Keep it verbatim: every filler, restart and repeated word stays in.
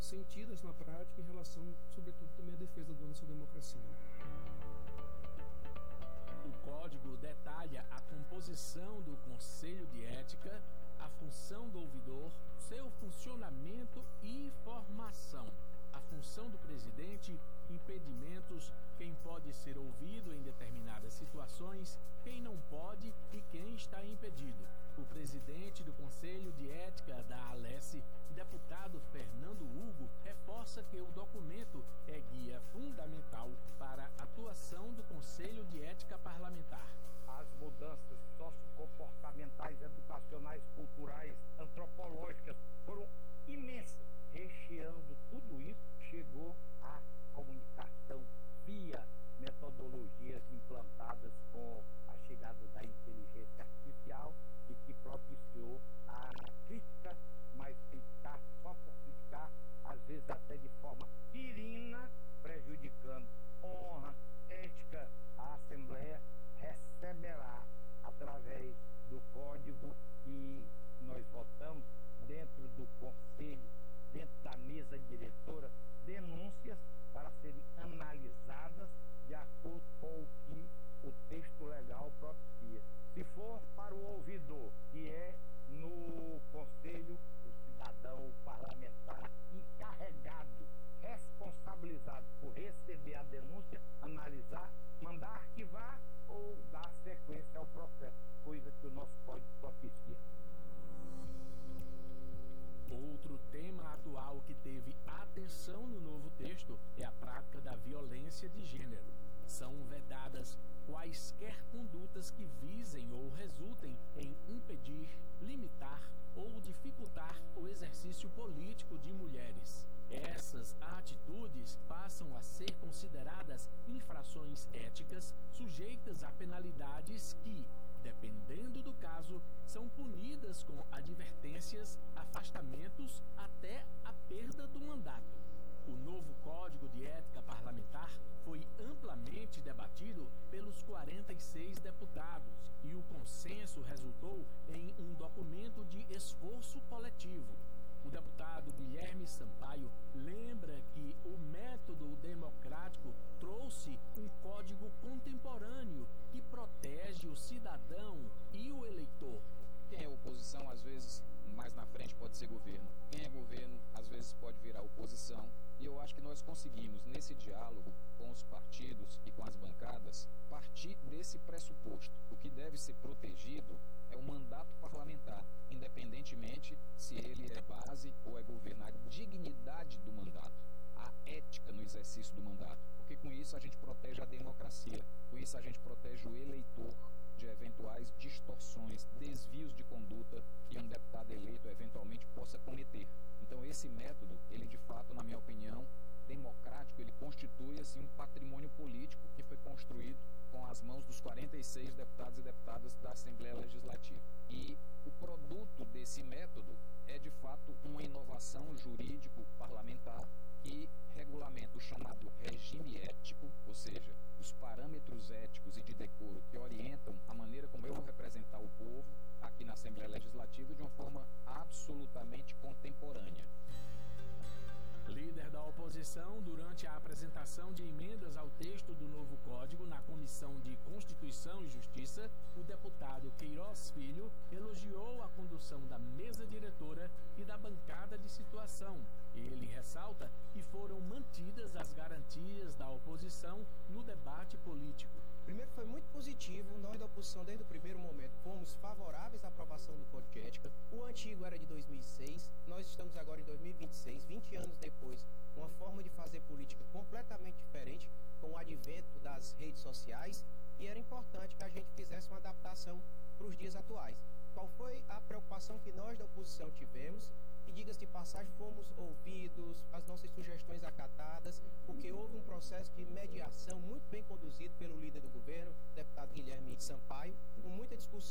sentidas na prática em relação, sobretudo, também à defesa da nossa democracia. O Código detalha a composição do Conselho de Ética, a função do ouvidor, seu funcionamento e formação, a função do presidente, impedimentos, quem pode ser ouvido em determinadas situações, quem não pode e quem está impedido. O presidente do Conselho de Ética da Alesse, deputado Fernando Hugo, reforça que o documento é guia fundamental para a atuação do Conselho de Ética Parlamentar. As mudanças sociocomportamentais, educacionais, culturais, antropológicas foram imensas. Recheando tudo isso, chegou a comunicação via metodologias implantadas com a chegada da inteligência artificial e que propiciou a crítica, mas criticar só por criticar, às vezes até de forma ferina, prejudicando honra, ética. A Assembleia receberá, através do código que nós votamos, dentro do Conselho, dentro da mesa diretora, denúncias para serem analisadas de acordo com o que o texto legal propicia. Se for para o ouvidor, que é no Conselho, o cidadão, o parlamentar encarregado, responsabilizado por receber a denúncia, analisar, mandar arquivar ou dar sequência ao processo, coisa que o nosso código propicia. Outro tema atual que teve atenção no novo texto é a prática da violência de gênero. São vedadas quaisquer condutas que visem ou resultem em impedir, limitar ou dificultar o exercício político de mulheres. Essas atitudes passam a ser consideradas infrações éticas sujeitas a penalidades que, dependendo do caso, são punidas com advertências, afastamentos até a perda do mandato. O novo Código de Ética Parlamentar foi amplamente debatido pelos quarenta e seis deputados e o consenso resultou em um documento de esforço coletivo. O deputado Guilherme Sampaio lembra que o método democrático trouxe um código contemporâneo que protege o cidadão e o eleitor. Quem é oposição, às vezes, mais na frente pode ser governo. Quem é governo, às vezes, pode virar oposição. E eu acho que nós conseguimos, nesse diálogo com os partidos e com as bancadas, partir desse pressuposto. O que deve ser protegido é o mandato parlamentar, independentemente se ele é base ou é governo. A dignidade do mandato, a ética no exercício do mandato. Porque com isso a gente protege a democracia, com isso a gente protege o eleitor de eventuais distorções, desvios de conduta que um deputado eleito eventualmente possa cometer. Então esse método, ele de fato, na minha opinião, democrático, ele constitui assim um patrimônio político que foi construído com as mãos dos quarenta e seis deputados e deputadas da Assembleia Legislativa. E o produto desse método é de fato uma inovação jurídico-parlamentar que regulamenta o chamado regime ético, ou seja, os parâmetros éticos e de decoro que orientam a maneira como eu vou representar o povo aqui na Assembleia Legislativa de uma forma absolutamente contemporânea. Líder da oposição, durante a apresentação de emendas ao texto do novo Código na Comissão de Constituição e Justiça, o deputado Queiroz Filho elogiou a condução da mesa diretora e da bancada de situação. Ele ressalta que foram mantidas as garantias da oposição no debate político. Primeiro, foi muito positivo. Nós da oposição, desde o primeiro momento, fomos favoráveis à aprovação do Código de Ética. O antigo era de dois mil e seis, nós estamos agora em dois mil e vinte e seis, vinte anos depois, uma forma de fazer política completamente diferente, com o advento das redes sociais, e era importante que a gente fizesse uma adaptação para os dias atuais. Qual foi a preocupação que nós da oposição tivemos? E, diga-se de passagem, fomos ouvidos, as nossas sugestões acatadas, porque houve um processo de mediação muito bem conduzido pelo líder do governo, deputado Guilherme Sampaio, com muita discussão